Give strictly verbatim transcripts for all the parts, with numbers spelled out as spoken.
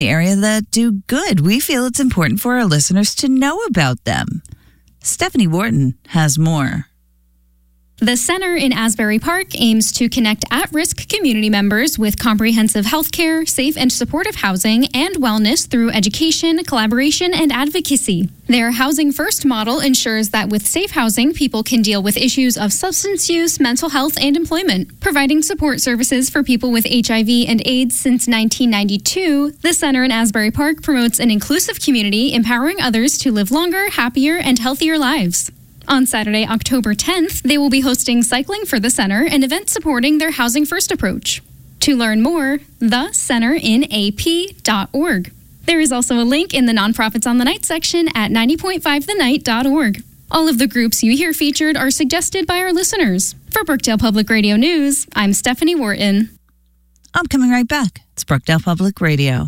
the area that do good. We feel it's important for our listeners to know about them. Stephanie Wharton has more. The center in Asbury Park aims to connect at-risk community members with comprehensive health care, safe and supportive housing, and wellness through education, collaboration, and advocacy. Their Housing First model ensures that with safe housing, people can deal with issues of substance use, mental health, and employment. Providing support services for people with H I V and AIDS since nineteen ninety-two, the center in Asbury Park promotes an inclusive community, empowering others to live longer, happier, and healthier lives. On Saturday, October tenth, they will be hosting Cycling for the Center, an event supporting their Housing First approach. To learn more, the center in a p dot org. There is also a link in the Nonprofits on the Night section at ninety point five the night dot org. All of the groups you hear featured are suggested by our listeners. For Brookdale Public Radio News, I'm Stephanie Wharton. I'm coming right back. It's Brookdale Public Radio.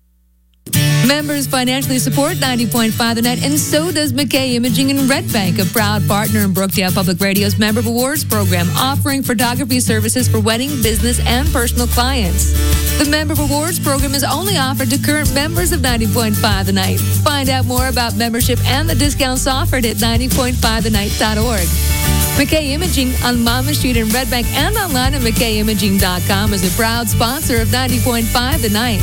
Members financially support ninety point five The Night, and so does McKay Imaging in Red Bank, a proud partner in Brookdale Public Radio's Member of Awards program, offering photography services for wedding, business, and personal clients. The Member of Awards program is only offered to current members of ninety point five The Night. Find out more about membership and the discounts offered at ninety point five the night dot org. McKay Imaging on Monmouth Street in Red Bank and online at mckay imaging dot com is a proud sponsor of ninety point five The Night.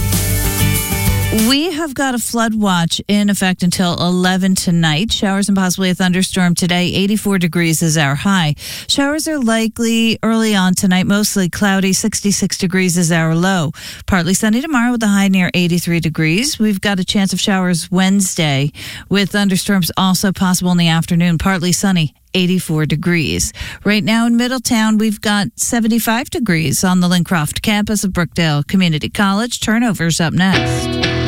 We have got a flood watch in effect until eleven tonight. Showers and possibly a thunderstorm today. eighty-four degrees is our high. Showers are likely early on tonight, mostly cloudy. sixty-six degrees is our low. Partly sunny tomorrow with a high near eighty-three degrees. We've got a chance of showers Wednesday with thunderstorms also possible in the afternoon. Partly sunny. eighty-four degrees. Right now in Middletown, we've got seventy-five degrees on the Lincroft campus of Brookdale Community College. Turnovers up next.